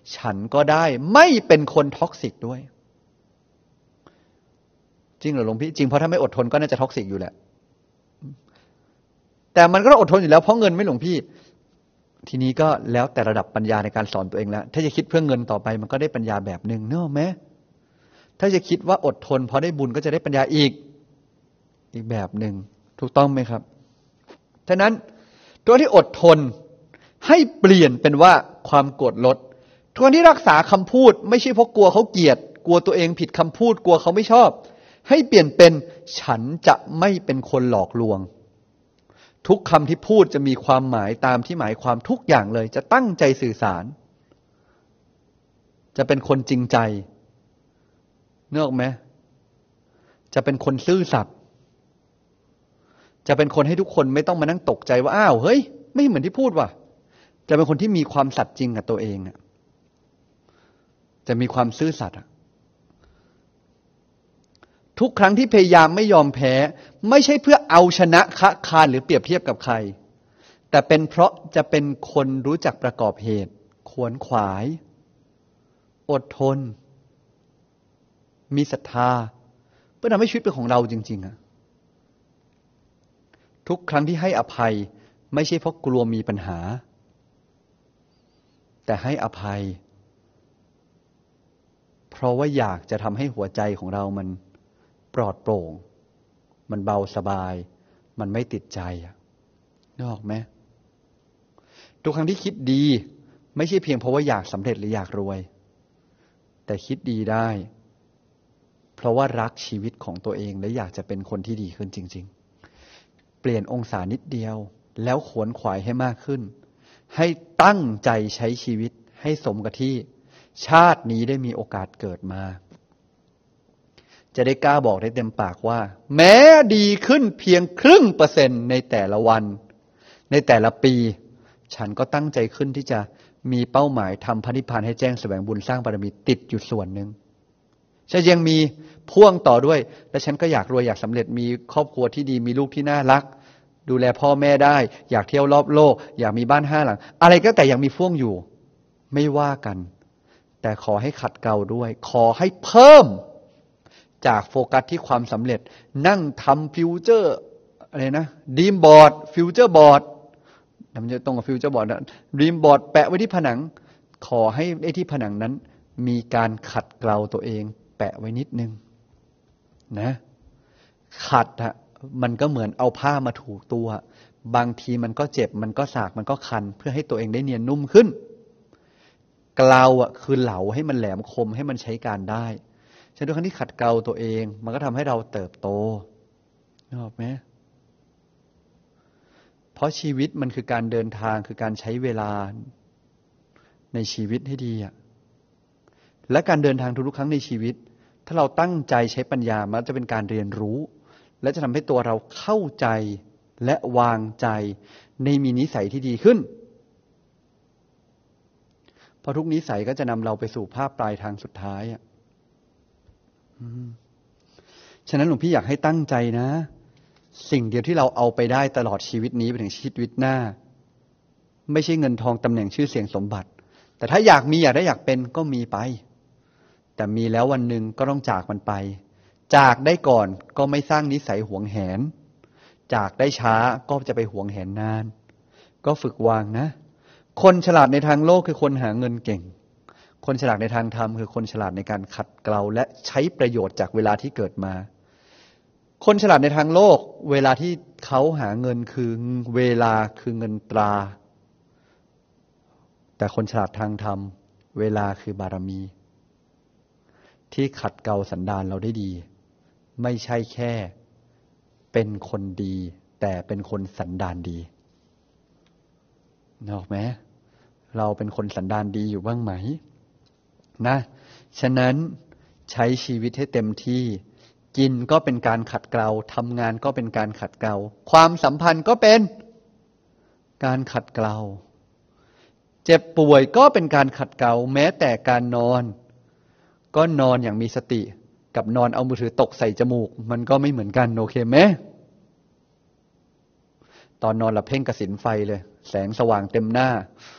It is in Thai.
ฉันก็ได้ไม่เป็นคนท็อกซิกด้วยจริงเหรอหลวงพี่จริงเพราะถ้าไม่อดทนก็น่าจะท็อกซิกอยู่แหละแต่มันก็ต้องอดทนอยู่แล้วเพราะเงินไม่หลวงพี่ทีนี้ก็แล้วแต่ระดับปัญญาในการสอนตัวเองแล้วถ้าจะคิดเพื่อเงินต่อไปมันก็ได้ปัญญาแบบนึงเนอะแม้ถ้าจะคิดว่าอดทนพอได้บุญก็จะได้ปัญญาอีกแบบนึงถูกต้องไหมครับฉะนั้นตัวที่อดทนให้เปลี่ยนเป็นว่าความโกรธลดทุกคนที่รักษาคำพูดไม่ใช่เพราะกลัวเขาเกลียดกลัวตัวเองผิดคำพูดกลัวเขาไม่ชอบให้เปลี่ยนเป็นฉันจะไม่เป็นคนหลอกลวงทุกคำที่พูดจะมีความหมายตามที่หมายความทุกอย่างเลยจะตั้งใจสื่อสารจะเป็นคนจริงใจนึกออกไหมจะเป็นคนซื่อสัตย์จะเป็นคนให้ทุกคนไม่ต้องมานั่งตกใจว่าอ้าวเฮ้ยไม่เหมือนที่พูดว่ะจะเป็นคนที่มีความสัตย์จริงกับตัวเองจะมีความซื่อสัตย์ทุกครั้งที่พยายามไม่ยอมแพ้ไม่ใช่เพื่อเอาชนะคะคานหรือเปรียบเทียบกับใครแต่เป็นเพราะจะเป็นคนรู้จักประกอบเหตุขวนขวายอดทนมีศรัทธาเพื่อทำให้ชีวิตเป็นของเราจริงๆทุกครั้งที่ให้อภัยไม่ใช่เพราะกลัวมีปัญหาแต่ให้อภัยเพราะว่าอยากจะทำให้หัวใจของเรามันปลอดโปร่งมันเบาสบายมันไม่ติดใจนึกออกไหมทุกครั้งที่คิดดีไม่ใช่เพียงเพราะว่าอยากสำเร็จหรืออยากรวยแต่คิดดีได้เพราะว่ารักชีวิตของตัวเองและอยากจะเป็นคนที่ดีขึ้นจริงๆเปลี่ยนองศานิดเดียวแล้วขวนขวายให้มากขึ้นให้ตั้งใจใช้ชีวิตให้สมกับที่ชาตินี้ได้มีโอกาสเกิดมาจะได้กล้าบอกได้เต็มปากว่าแม้ดีขึ้นเพียง0.5%ในแต่ละวันในแต่ละปีฉันก็ตั้งใจขึ้นที่จะมีเป้าหมายทำพระนิพพานให้แจ้งแสวงบุญสร้างบารมีติดอยู่ส่วนหนึ่งฉันยังมีพ่วงต่อด้วยและฉันก็อยากรวยอยากสำเร็จมีครอบครัวที่ดีมีลูกที่น่ารักดูแลพ่อแม่ได้อยากเที่ยวรอบโลกอยากมีบ้าน5 หลังอะไรก็แต่ยังมีพ่วงอยู่ไม่ว่ากันแต่ขอให้ขัดเกลาด้วยขอให้เพิ่มจากโฟกัสที่ความสำเร็จนั่งทำฟิวเจอร์อะไรนะดีมบอร์ดฟิวเจอร์บอร์ดมันจะตรงกับฟิวเจอร์บอร์ดนะดีมบอร์ดแปะไว้ที่ผนังขอให้ไอ้ที่ผนังนั้นมีการขัดเกลาตัวเองแปะไว้นิดนึงนะขัดมันก็เหมือนเอาผ้ามาถูตัวบางทีมันก็เจ็บมันก็สากมันก็คันเพื่อให้ตัวเองได้เนียนนุ่มขึ้นเกลาคือเหลาให้มันแหลมคมให้มันใช้การได้ฉะนั้นทุกครั้งที่ขัดเกลาตัวเองมันก็ทำให้เราเติบโตนึกออกไหมเพราะชีวิตมันคือการเดินทางคือการใช้เวลาในชีวิตให้ดีและการเดินทางทุกๆครั้งในชีวิตถ้าเราตั้งใจใช้ปัญญามันจะเป็นการเรียนรู้และจะทำให้ตัวเราเข้าใจและวางใจในมีนิสัยที่ดีขึ้นเพราะทุกนิสัยก็จะนำเราไปสู่ภาพปลายทางสุดท้ายฉะนั้นหลวงพี่อยากให้ตั้งใจนะสิ่งเดียวที่เราเอาไปได้ตลอดชีวิตนี้ไปถึงชีวิตหน้าไม่ใช่เงินทองตำแหน่งชื่อเสียงสมบัติแต่ถ้าอยากมีอยากได้อยากเป็นก็มีไปแต่มีแล้ววันหนึ่งก็ต้องจากมันไปจากได้ก่อนก็ไม่สร้างนิสัยหวงแหนจากได้ช้าก็จะไปหวงแหนนานก็ฝึกวางนะคนฉลาดในทางโลกคือคนหาเงินเก่งคนฉลาดในทางธรรมคือคนฉลาดในการขัดเกลาและใช้ประโยชน์จากเวลาที่เกิดมาคนฉลาดในทางโลกเวลาที่เขาหาเงินคือเวลาคือเงินตราแต่คนฉลาดทางธรรมเวลาคือบารมีที่ขัดเกลาสันดานเราได้ดีไม่ใช่แค่เป็นคนดีแต่เป็นคนสันดานดีนึกออกไหมเราเป็นคนสันดานดีอยู่บ้างไหมนะฉะนั้นใช้ชีวิตให้เต็มที่กินก็เป็นการขัดเกลาทำงานก็เป็นการขัดเกลาความสัมพันธ์ก็เป็นการขัดเกลาเจ็บป่วยก็เป็นการขัดเกลาแม้แต่การนอนก็นอนอย่างมีสติกับนอนเอามือถือตกใส่จมูกมันก็ไม่เหมือนกันโอเคไหมตอนนอนหลับเพ่งกสิณไฟเลยแสงสว่างเต็มหน้า